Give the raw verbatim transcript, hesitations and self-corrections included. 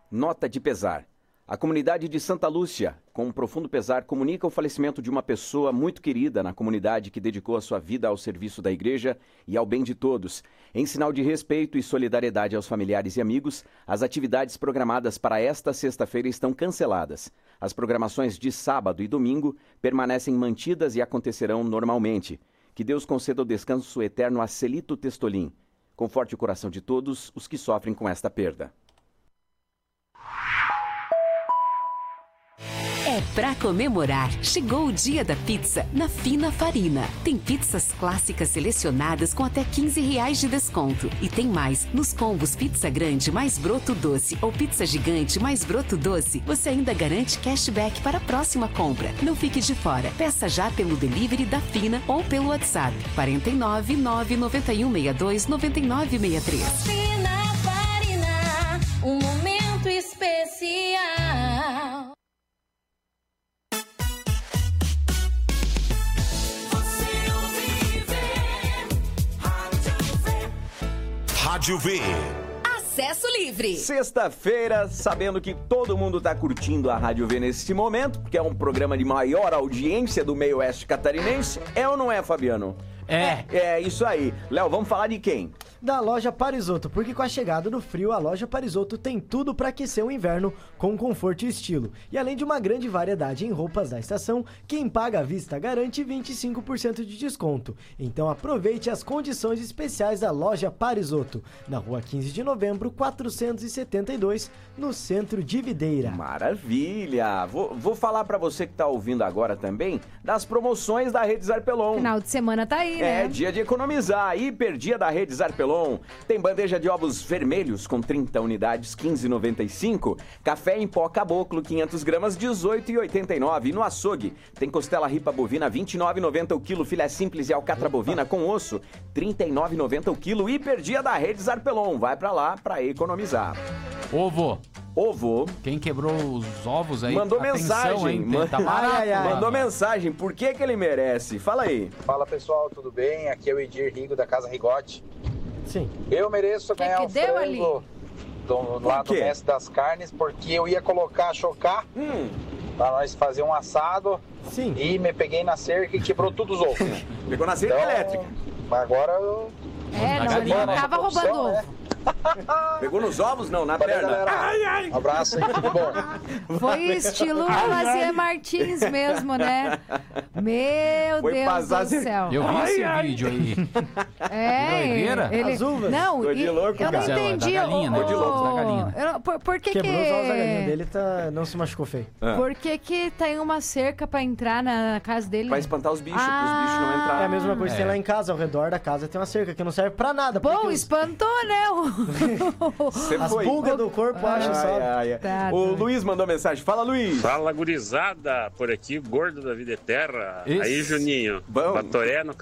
Nota de pesar. A comunidade de Santa Lúcia, com um profundo pesar, comunica o falecimento de uma pessoa muito querida na comunidade que dedicou a sua vida ao serviço da igreja e ao bem de todos. Em sinal de respeito e solidariedade aos familiares e amigos, as atividades programadas para esta sexta-feira estão canceladas. As programações de sábado e domingo permanecem mantidas e acontecerão normalmente. Que Deus conceda o descanso eterno a Celito Testolin. Conforte o coração de todos os que sofrem com esta perda. É pra comemorar. Chegou o dia da pizza na Fina Farina. Tem pizzas clássicas selecionadas com até quinze reais de desconto. E tem mais. Nos combos pizza grande mais broto doce ou pizza gigante mais broto doce, você ainda garante cashback para a próxima compra. Não fique de fora. Peça já pelo delivery da Fina ou pelo WhatsApp. quarenta e nove, nove nove um, seis dois, nove nove seis três. Fina Farina, um momento especial. Rádio V. Acesso livre. Sexta-feira, sabendo que todo mundo está curtindo a Rádio V nesse momento, porque é um programa de maior audiência do meio oeste catarinense. É ou não é, Fabiano? É. É, isso aí. Léo, vamos falar de quem? Da loja Parisotto, porque com a chegada do frio, a loja Parisotto tem tudo para aquecer o inverno com conforto e estilo. E além de uma grande variedade em roupas da estação, quem paga à vista garante vinte e cinco por cento de desconto. Então aproveite as condições especiais da loja Parisotto, na rua quinze de novembro, quatrocentos e setenta e dois, no centro de Videira. Maravilha! Vou, vou falar para você que tá ouvindo agora também das promoções da Rede Zarpelon. Final de semana tá aí, né? É dia de economizar. Hiper dia da Rede Zarpelon. Tem bandeja de ovos vermelhos com trinta unidades, quinze reais e noventa e cinco centavos. Café em pó Caboclo, quinhentas gramas, dezoito reais e oitenta e nove centavos. E no açougue tem costela ripa bovina, vinte e nove reais e noventa centavos o quilo. Filé simples e alcatra bovina com osso, trinta e nove reais e noventa centavos o quilo. Hiper dia da Rede Zarpelon. Vai pra lá pra economizar. Ovo. Ovo. Quem quebrou os ovos aí? Mandou atenção, mensagem. Hein? Man... Tá barato, ai, ai, Mandou mano. mensagem. Por que que ele merece? Fala aí. Fala pessoal, tudo bem? Aqui é o Edir Rigo da Casa Rigote. Sim. Eu mereço ganhar que um deu frango do, lá do quê? Mestre das Carnes, porque eu ia colocar, chocar, Hum. pra nós fazer um assado. Sim. E me peguei na cerca e quebrou todos os ovos. Pegou na cerca Então, elétrica. Agora eu... É, Na não, galinha, não né? tava roubando Opção, né? ovo. Pegou nos ovos? Não, na Valeu, perna. galera. Ai, ai. Um abraço aí, tudo bom? Foi estilo Lazier Martins mesmo, né? Meu Foi Deus passar do cer- céu. Eu vi Ai, esse ai. vídeo aí. É, Que doideira. ele... As uvas? Não, Ficou de e- louco, eu não cara. entendi. Da galinha, né? o- Ficou de louco, da galinha. Eu não- por, por que Quebrou os ovos da galinha que... dele, tá... não se machucou feio. Ah. Por que que tem uma cerca pra entrar na casa dele? Pra espantar os bichos, Ah. pros bichos não É a entrarem. mesma coisa que tem É. lá em casa, ao redor da casa tem uma cerca que não serve pra nada. Bom, porque os- espantou, né? o- Você as foi. pulgas do corpo acham Ai, só. ai, ai. Tá, O tá. Luiz mandou mensagem. Fala, Luiz. Fala, gurizada, por aqui, gordo da vida é terra. Esse- Aí, Juninho, Bom. Batoré no,